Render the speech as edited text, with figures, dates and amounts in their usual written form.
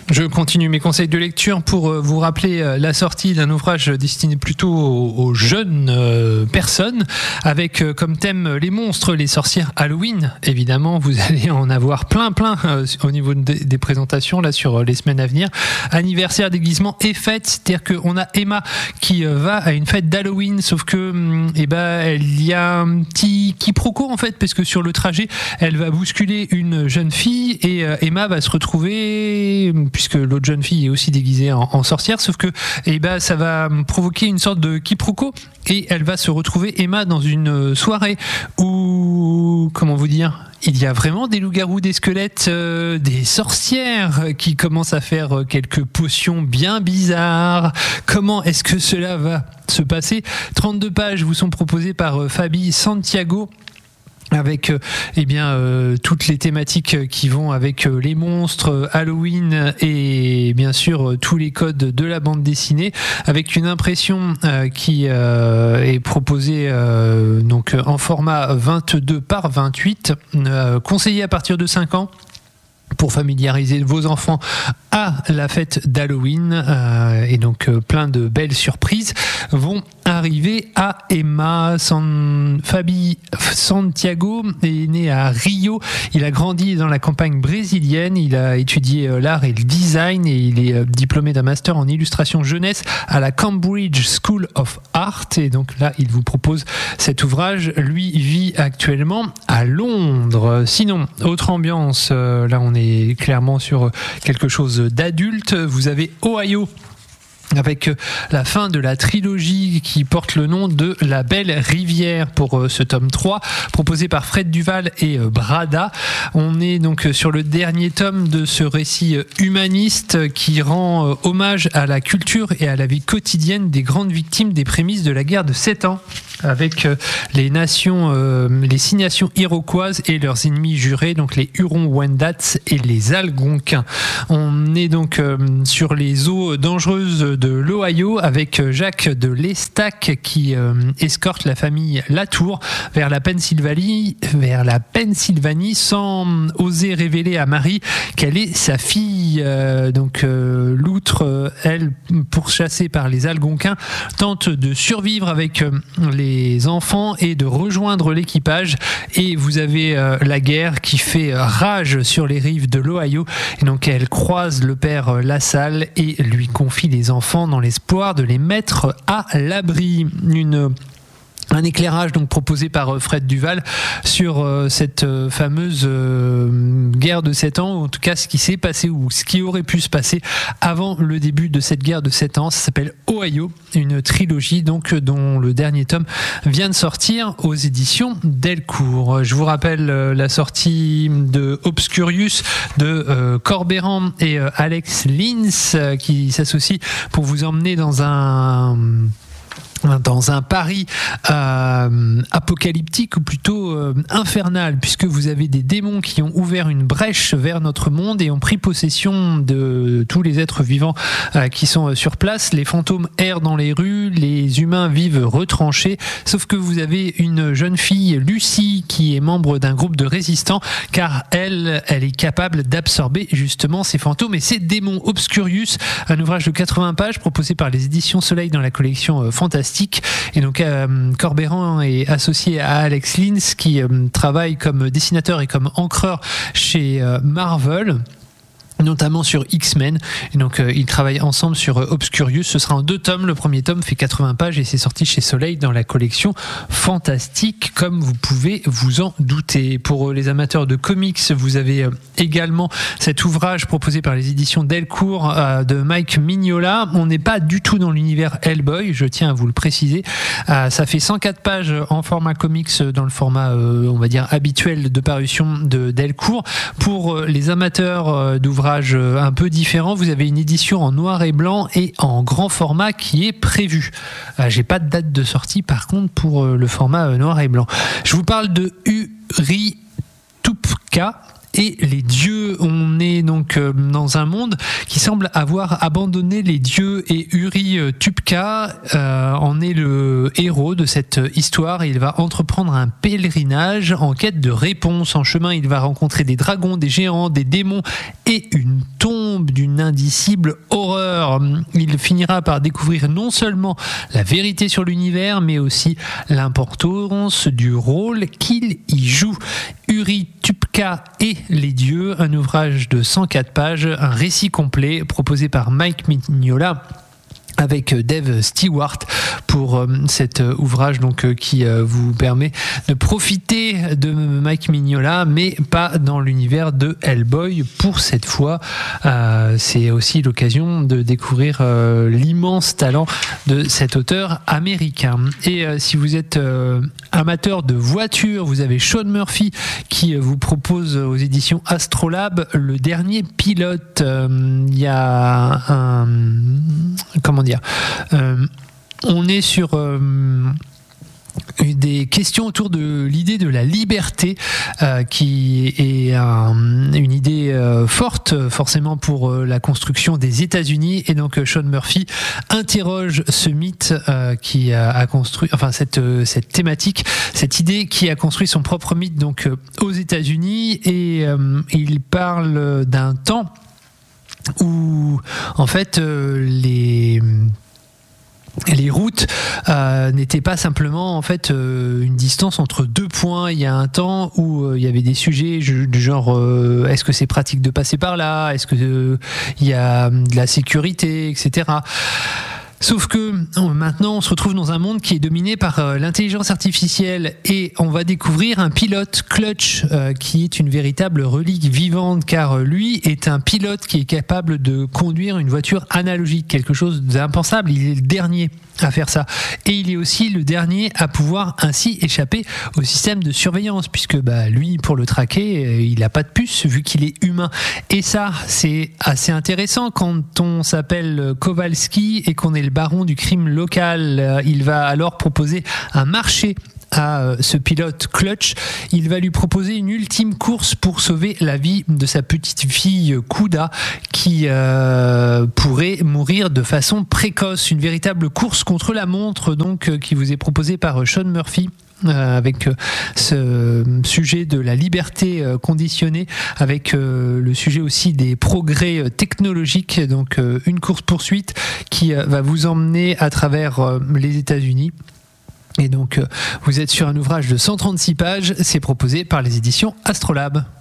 Je continue mes conseils de lecture pour vous rappeler la sortie d'un ouvrage destiné plutôt aux jeunes personnes, avec comme thème les monstres, les sorcières, Halloween. Évidemment, vous allez en avoir plein au niveau des présentations là sur les semaines à venir. Anniversaire, déguisement et fête, c'est-à-dire qu'on a Emma qui va à une fête d'Halloween, sauf que il y a un petit quiproquo en fait, parce que sur le trajet, elle va bousculer une jeune fille et Emma va se retrouver, puisque l'autre jeune fille est aussi déguisée en sorcière, sauf que ça va provoquer une sorte de quiproquo et elle va se retrouver, Emma, dans une soirée où, comment vous dire, il y a vraiment des loups-garous, des squelettes, des sorcières qui commencent à faire quelques potions bien bizarres. Comment est-ce que cela va se passer ? 32 pages vous sont proposées par Fabi Santiago, avec toutes les thématiques qui vont avec les monstres, Halloween et bien sûr tous les codes de la bande dessinée, avec une impression qui est proposée donc en format 22 par 28, conseillé à partir de 5 ans, pour familiariser vos enfants à la fête d'Halloween, et donc plein de belles surprises vont arriver à Emma. Fabi Santiago est né à Rio, il a grandi dans la campagne brésilienne, il a étudié l'art et le design et il est diplômé d'un master en illustration jeunesse à la Cambridge School of Art, et donc là il vous propose cet ouvrage. Lui vit actuellement à Londres. Sinon, autre ambiance, là on est clairement sur quelque chose d'adulte. Vous avez Ohio, avec la fin de la trilogie qui porte le nom de La Belle Rivière pour ce tome 3, proposé par Fred Duval et Brada. On est donc sur le dernier tome de ce récit humaniste qui rend hommage à la culture et à la vie quotidienne des grandes victimes des prémices de la guerre de 7 ans, avec les 6 nations iroquoises et leurs ennemis jurés, donc les Hurons-Wendat et les Algonquins. On est donc sur les eaux dangereuses de l'Ohio, avec Jacques de L'Estaque qui escorte la famille Latour vers la Pennsylvanie sans oser révéler à Marie qu'elle est sa fille. L'outre, elle, pourchassée par les Algonquins, tente de survivre avec les enfants et de rejoindre l'équipage, et vous avez la guerre qui fait rage sur les rives de l'Ohio, et donc elle croise le père Lassalle et lui confie les enfants dans l'espoir de les mettre à l'abri. Un éclairage donc proposé par Fred Duval sur cette fameuse guerre de 7 ans, ou en tout cas ce qui s'est passé ou ce qui aurait pu se passer avant le début de cette guerre de 7 ans. Ça s'appelle Ohio, une trilogie donc dont le dernier tome vient de sortir aux éditions Delcourt. Je vous rappelle la sortie de Obscurius de Corbeyran et Alex Linz qui s'associent pour vous emmener dans un pari apocalyptique, ou plutôt infernal, puisque vous avez des démons qui ont ouvert une brèche vers notre monde et ont pris possession de tous les êtres vivants qui sont sur place. Les fantômes errent dans les rues, les humains vivent retranchés, sauf que vous avez une jeune fille, Lucie, qui est membre d'un groupe de résistants, car elle est capable d'absorber justement ces fantômes et ces démons. Obscurius, un ouvrage de 80 pages proposé par les éditions Soleil dans la collection Fantastique. Et donc Corbeyran est associé à Alex Linz qui travaille comme dessinateur et comme encreur chez Marvel, notamment sur X-Men, et donc ils travaillent ensemble sur Obscurius. Ce sera en 2 tomes, le premier tome fait 80 pages et c'est sorti chez Soleil dans la collection Fantastique, comme vous pouvez vous en douter. Pour les amateurs de comics, vous avez également cet ouvrage proposé par les éditions Delcourt de Mike Mignola. On n'est pas du tout dans l'univers Hellboy, je tiens à vous le préciser. Ça fait 104 pages en format comics, dans le format on va dire habituel de parution de Delcourt. Pour les amateurs d'ouvrages un peu différent, vous avez une édition en noir et blanc et en grand format qui est prévue. J'ai pas de date de sortie par contre pour le format noir et blanc. Je vous parle de Uri Tupka et les dieux. On est donc dans un monde qui semble avoir abandonné les dieux, et Uri Tupka en est le héros de cette histoire, et il va entreprendre un pèlerinage en quête de réponses. En chemin, il va rencontrer des dragons, des géants, des démons et une tombe tombe d'une indicible horreur. Il finira par découvrir non seulement la vérité sur l'univers, mais aussi l'importance du rôle qu'il y joue. Uri Tupka et les dieux, un ouvrage de 104 pages, un récit complet proposé par Mike Mignola avec Dave Stewart pour cet ouvrage qui vous permet de profiter de Mike Mignola, mais pas dans l'univers de Hellboy pour cette fois. C'est aussi l'occasion de découvrir l'immense talent de cet auteur américain. Et si vous êtes amateur de voitures, vous avez Sean Murphy qui vous propose aux éditions Astrolabe le dernier pilote. Il y a un... Comment dire, on est sur des questions autour de l'idée de la liberté qui est une idée forte forcément pour la construction des États-Unis, et donc Sean Murphy interroge ce mythe qui a construit, enfin cette thématique, cette idée qui a construit son propre mythe donc aux États-Unis, et il parle d'un temps où en fait les routes n'étaient pas simplement en fait une distance entre deux points. Il y a un temps où il y avait des sujets du genre est-ce que c'est pratique de passer par là, est-ce que il y a de la sécurité, etc. Sauf que maintenant on se retrouve dans un monde qui est dominé par l'intelligence artificielle, et on va découvrir un pilote, Clutch, qui est une véritable relique vivante, car lui est un pilote qui est capable de conduire une voiture analogique, quelque chose d'impensable. Il est le dernier à faire ça, et il est aussi le dernier à pouvoir ainsi échapper au système de surveillance, puisque lui, pour le traquer, il n'a pas de puce vu qu'il est humain. Et ça, c'est assez intéressant quand on s'appelle Kowalski et qu'on est le baron du crime local. Il va alors proposer un marché à ce pilote Clutch. Il va lui proposer une ultime course pour sauver la vie de sa petite fille Kuda, qui pourrait mourir de façon précoce. Une véritable course contre la montre donc qui vous est proposée par Sean Murphy, avec ce sujet de la liberté conditionnée, avec le sujet aussi des progrès technologiques, donc une course-poursuite qui va vous emmener à travers les États-Unis. Et donc vous êtes sur un ouvrage de 136 pages, c'est proposé par les éditions Astrolabe.